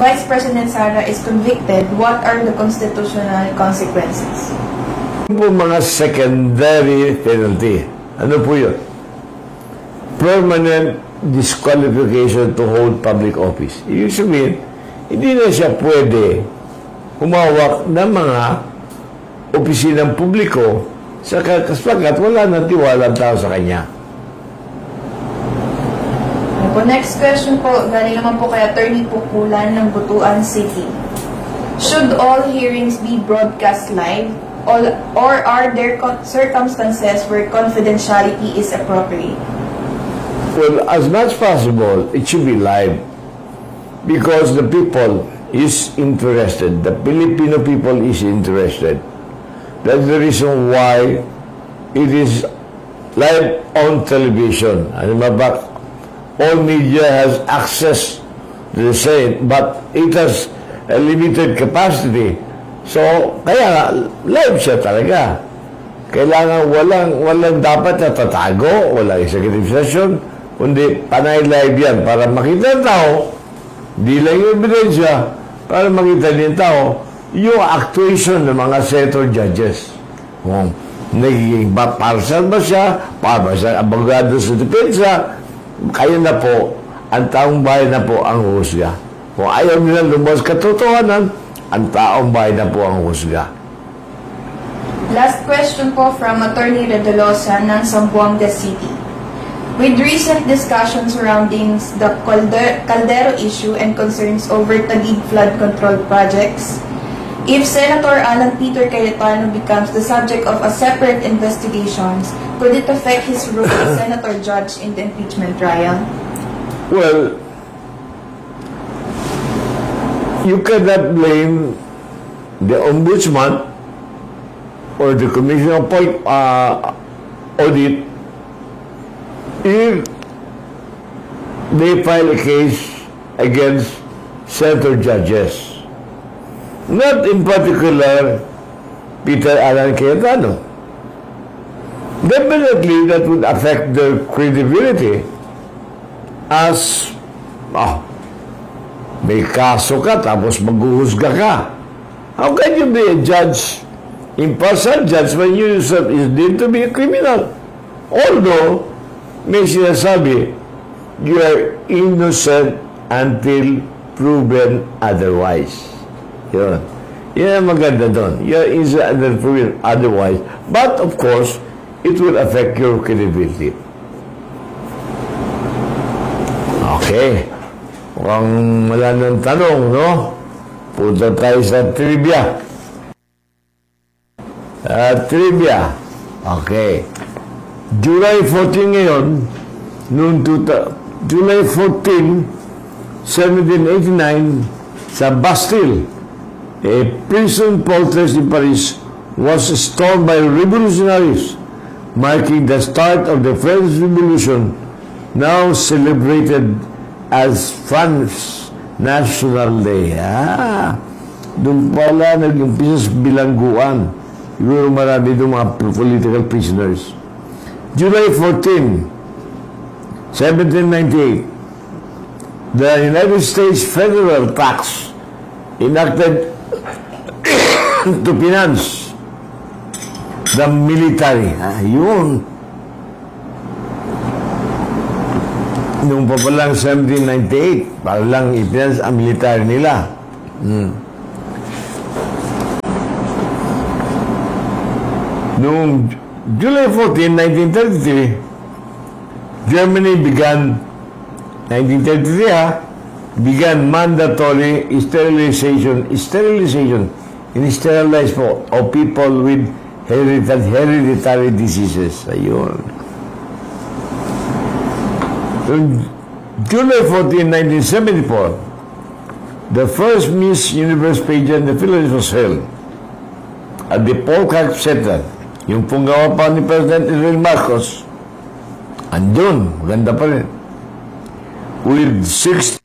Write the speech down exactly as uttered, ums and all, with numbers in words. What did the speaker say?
Vice President Sara is convicted, what are the constitutional consequences? Ano po mga secondary penalty? Ano po yun? Permanent disqualification to hold public office. Ibig sabihin, hindi na siya pwede humawak ng mga opisinang publiko sa kaspagat wala nang tiwala ang tao sa kanya. Po, next question po, galing naman po kay Attorney Pukulan ng Butuan City. Should all hearings be broadcast live, all, or are there circumstances where confidentiality is appropriate? Well, as much possible, it should be live because the people is interested. The Filipino people is interested. That's the reason why it is live on television. Ano ba? All media has access to the same, but it has a limited capacity. So, kaya live siya talaga. Kailangan walang, walang dapat na tatago, walang executive session, kundi panay live yan para makita ng tao, di lang yung ebidensya, para makita din ng tao, yung actuation ng mga senator judges. Kung nagiging ba, partial ba siya, para ba siya abogado sa depensa, kayo na po, ang taong bayan na po ang husga. Kung ayaw nila lumabas katotohanan, ang taong bayan na po ang husga. Last question po from Attorney Redolosa ng Zamboanga City. With recent discussions surrounding the Caldero issue and concerns over Taguig flood control projects, if Senator Alan Peter Cayetano becomes the subject of a separate investigations, could it affect his role as senator judge in the impeachment trial? Well, you cannot blame the ombudsman or the commission of point, uh, audit if they file a case against senator judges. Not in particular Peter Alan Cayetano. Definitely that would affect their credibility as oh, may kaso ka tapos maghuhusga ka. How can you be a judge, impartial judge, when you yourself is deemed to be a criminal? Although may sinasabi you are innocent until proven otherwise. Yun. Yan ang maganda doon. You're innocent until proven otherwise. But of course, it will affect your credibility. Okay. Mukhang wala ng tanong, no? Punta tayo sa trivia. Uh, trivia. Okay. July fourteenth ngayon, noong July fourteenth, seventeen eighty-nine, sa Bastille, a prison fortress in Paris was stormed by revolutionaries, marking the start of the French Revolution, now celebrated as France National Day. Ah, doon pala nag-umpisa bilangguan. Siguro marami doon mga political prisoners. July fourteenth, seventeen ninety-eight, the United States federal tax enacted to finance the military. Ah, yun. Noong pa palang seventeen ninety-eight, para lang i-finance ang military nila. Hmm. Noong July fourteenth, nineteen thirty-three, Germany began, nineteen thirty-three ha, began mandatory sterilization, sterilization, in-sterilize po, of people with hereditary, hereditary diseases. Ayun. On July fourteenth, nineteen seventy-four, the first Miss Universe pageant in the Philippines was held at the Polkart Center. Yung pong gawa pa ni President Israel Marcos, andun, maganda pa rin, with six